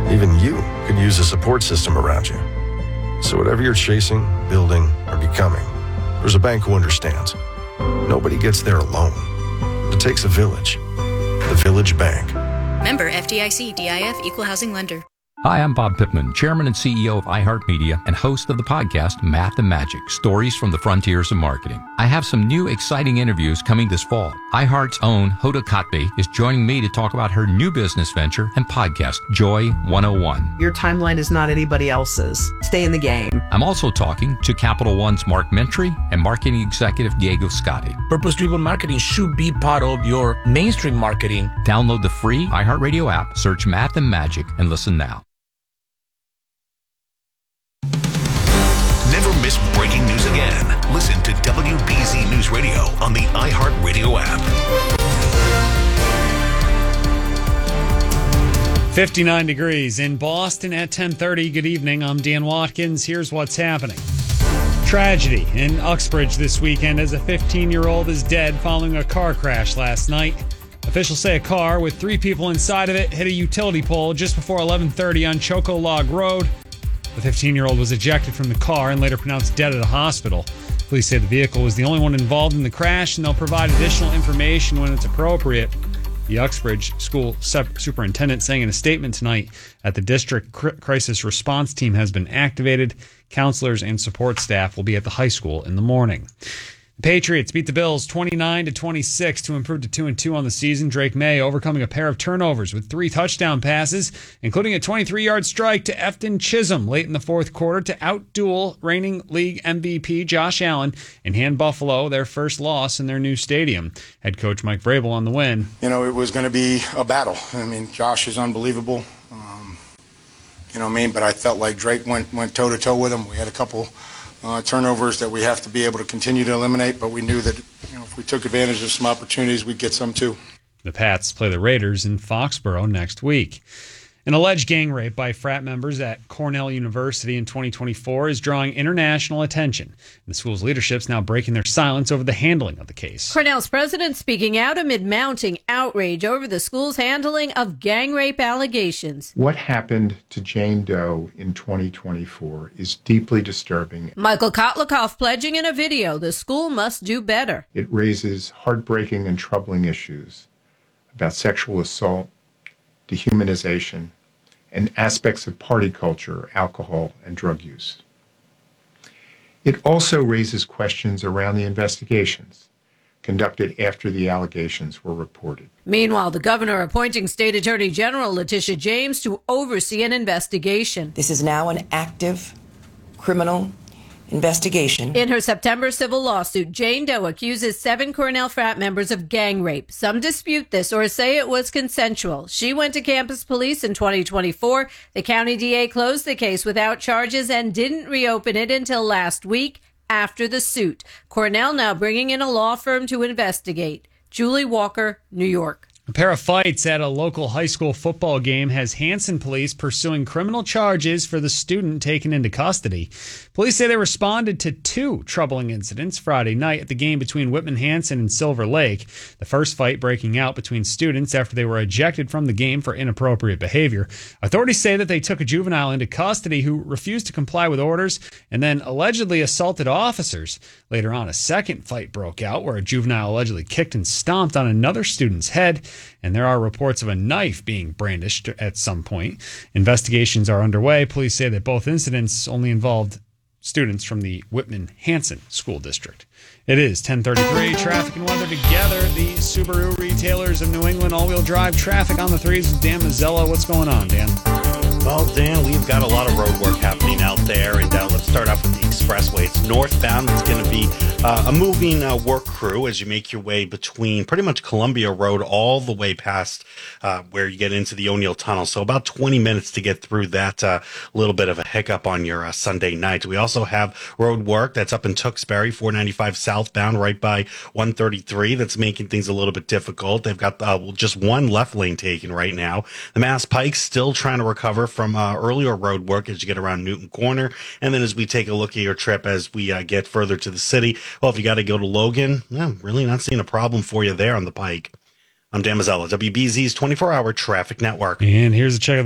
Even you could use a support system around you. So whatever you're chasing, building, or becoming, there's a bank who understands. Nobody gets there alone. It takes a village. The Village Bank. Member FDIC, DIF, Equal Housing Lender. Hi, I'm Bob Pittman, Chairman and CEO of iHeartMedia and host of the podcast Math and Magic, Stories from the Frontiers of Marketing. I have some new exciting interviews coming this fall. iHeart's own Hoda Kotb is joining me to talk about her new business venture and podcast, Joy 101. Your timeline is not anybody else's. Stay in the game. I'm also talking to Capital One's Mark Mentry and marketing executive Diego Scotti. Purpose-driven marketing should be part of your mainstream marketing. Download the free iHeartRadio app, search Math and Magic, and listen now. Never miss breaking news again. Listen to WBZ News Radio on the iHeartRadio app. 59 degrees in Boston at 10:30. Good evening. I'm Dan Watkins. Here's what's happening. Tragedy in Uxbridge this weekend as a 15-year-old is dead following a car crash last night. Officials say a car with 3 people inside of it hit a utility pole just before 11:30 on Choco Log Road. The 15-year-old was ejected from the car and later pronounced dead at a hospital. Police say the vehicle was the only one involved in the crash, and they'll provide additional information when it's appropriate. The Uxbridge School Superintendent saying in a statement tonight that the district crisis response team has been activated. Counselors and support staff will be at the high school in the morning. The Patriots beat the Bills 29-26 to improve to 2-2 on the season. Drake May overcoming a pair of turnovers with 3 touchdown passes, including a 23-yard strike to Efton Chisholm late in the fourth quarter to outduel reigning league MVP Josh Allen and hand Buffalo their first loss in their new stadium. Head coach Mike Vrabel on the win. You know, it was going to be a battle. I mean, Josh is unbelievable. But I felt like Drake went toe-to-toe with him. We had a couple turnovers that we have to be able to continue to eliminate, but we knew that if we took advantage of some opportunities, we'd get some too. The Pats play the Raiders in Foxborough next week. An alleged gang rape by frat members at Cornell University in 2024 is drawing international attention. The school's leadership is now breaking their silence over the handling of the case. Cornell's president speaking out amid mounting outrage over the school's handling of gang rape allegations. What happened to Jane Doe in 2024 is deeply disturbing. Michael Kotlikoff pledging in a video the school must do better. It raises heartbreaking and troubling issues about sexual assault, dehumanization, and aspects of party culture, alcohol, and drug use. It also raises questions around the investigations conducted after the allegations were reported. Meanwhile, the governor appointing State Attorney General Letitia James to oversee an investigation. This is now an active criminal investigation. In her September civil lawsuit, Jane Doe accuses 7 Cornell frat members of gang rape. Some dispute this or say it was consensual. She went to campus police in 2024. The county DA closed the case without charges and didn't reopen it until last week after the suit. Cornell now bringing in a law firm to investigate. Julie Walker, New York. A pair of fights at a local high school football game has Hanson police pursuing criminal charges for the student taken into custody. Police say they responded to 2 troubling incidents Friday night at the game between Whitman-Hanson and Silver Lake. The first fight breaking out between students after they were ejected from the game for inappropriate behavior. Authorities say that they took a juvenile into custody who refused to comply with orders and then allegedly assaulted officers. Later on, a second fight broke out where a juvenile allegedly kicked and stomped on another student's head. And there are reports of a knife being brandished at some point. Investigations are underway. Police say that both incidents only involved students from the Whitman-Hanson School District. It is 10:33. Traffic and weather together. The Subaru retailers of New England all-wheel drive traffic on the 3s with Dan Mazzella. What's going on, Dan? Well, Dan, we've got a lot of road work happening out there, and let's start off with the expressway. It's northbound. It's going to be a moving work crew as you make your way between pretty much Columbia Road all the way past where you get into the O'Neill Tunnel. So about 20 minutes to get through that little bit of a hiccup on your Sunday night. We also have road work that's up in Tewksbury, 495 southbound, right by 133. That's making things a little bit difficult. They've got just one left lane taken right now. The Mass Pike still trying to recover from earlier road work as you get around Newton Corner. And then as we take a look at your trip as we get further to the city, well, if you got to go to Logan, really not seeing a problem for you there on the Pike. I'm Dan Mazzella, WBZ's 24-hour traffic network. And here's a check of